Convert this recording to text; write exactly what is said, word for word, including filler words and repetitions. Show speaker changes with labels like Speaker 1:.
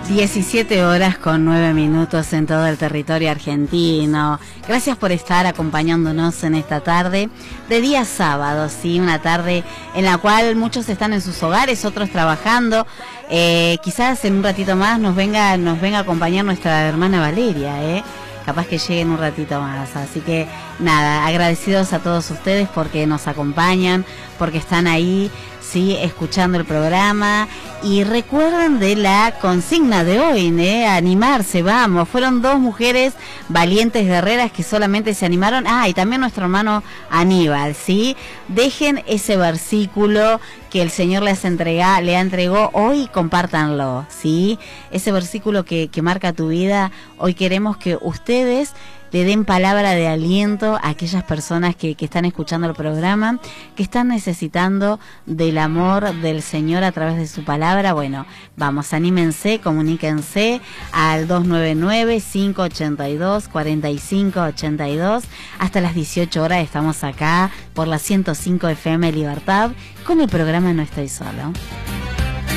Speaker 1: diecisiete horas con nueve minutos en todo el territorio argentino. Gracias por estar acompañándonos en esta tarde de día sábado, sí, una tarde en la cual muchos están en sus hogares, otros trabajando. Eh, quizás en un ratito más nos venga, nos venga a acompañar nuestra hermana Valeria, eh. Capaz que lleguen un ratito más, así que nada, agradecidos a todos ustedes porque nos acompañan, porque están ahí, sí, escuchando el programa. Y recuerden de la consigna de hoy, ¿eh? Animarse, vamos. Fueron dos mujeres valientes guerreras que solamente se animaron. Ah, y también nuestro hermano Aníbal, ¿sí? Dejen ese versículo que el Señor les entrega, le entregó hoy, compártanlo, ¿sí? Ese versículo que, que marca tu vida. Hoy queremos que ustedes le den palabra de aliento a aquellas personas que, que están escuchando el programa, que están necesitando del amor del Señor a través de su palabra. Bueno, vamos, anímense, comuníquense al dos nueve nueve, cinco ocho dos, cuatro cinco ocho dos. Hasta las dieciocho horas estamos acá por la ciento cinco F M Libertad con el programa No Estoy Solo.